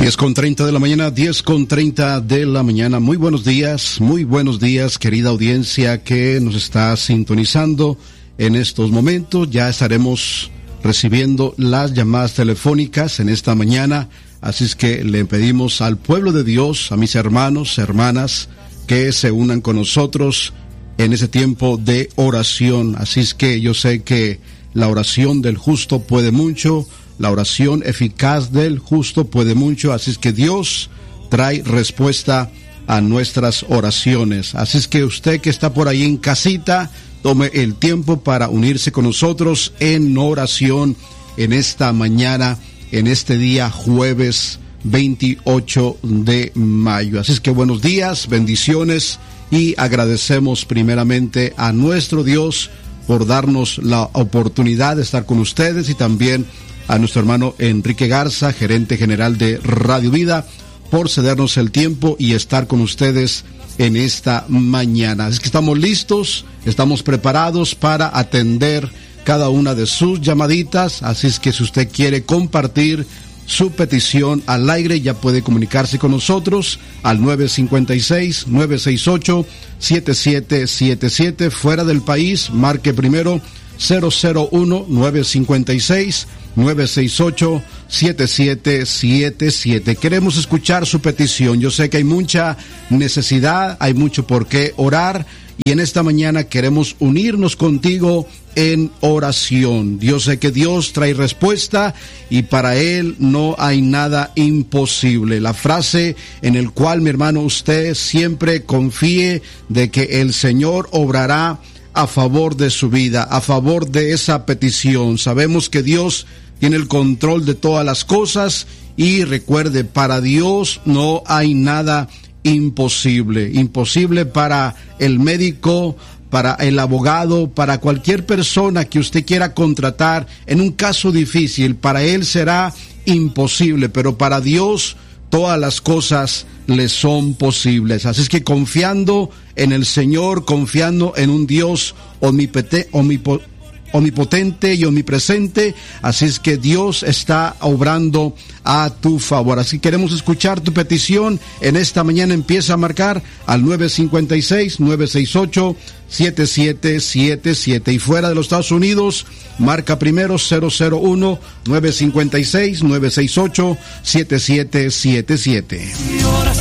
10:30 de la mañana, 10:30 de la mañana. Muy buenos días, querida audiencia que nos está sintonizando en estos momentos. Ya estaremos recibiendo las llamadas telefónicas en esta mañana, así es que le pedimos al pueblo de Dios, a mis hermanos, hermanas, que se unan con nosotros en ese tiempo de oración. Así es que yo sé que la oración del justo puede mucho. La oración eficaz del justo puede mucho, así es que Dios trae respuesta a nuestras oraciones. Así es que usted que está por ahí en casita, tome el tiempo para unirse con nosotros en oración en esta mañana, en este día jueves 28 de mayo. Así es que buenos días, bendiciones y agradecemos primeramente a nuestro Dios por darnos la oportunidad de estar con ustedes y también a nuestro hermano Enrique Garza, gerente general de Radio Vida, por cedernos el tiempo y estar con ustedes en esta mañana. Es que estamos listos, estamos preparados para atender cada una de sus llamaditas, así es que si usted quiere compartir su petición al aire, ya puede comunicarse con nosotros al 956-968-7777. Fuera del país, marque primero 001-956-968-7777. Queremos escuchar su petición. Yo sé que hay mucha necesidad, hay mucho por qué orar, y en esta mañana queremos unirnos contigo en oración. Yo sé que Dios trae respuesta y para Él no hay nada imposible. La frase en el cual, mi hermano, usted siempre confíe de que el Señor obrará a favor de su vida, a favor de esa petición. Sabemos que Dios tiene el control de todas las cosas y recuerde, para Dios no hay nada imposible. Imposible para el médico, para el abogado, para cualquier persona que usted quiera contratar en un caso difícil. Para él será imposible, pero para Dios todas las cosas le son posibles. Así es que confiando en el Señor, confiando en un Dios omnipotente y omnipresente, así es que Dios está obrando a tu favor. Así que queremos escuchar tu petición en esta mañana. Empieza a marcar al 956-968-7777 y fuera de los Estados Unidos, marca primero 001-956-968-7777.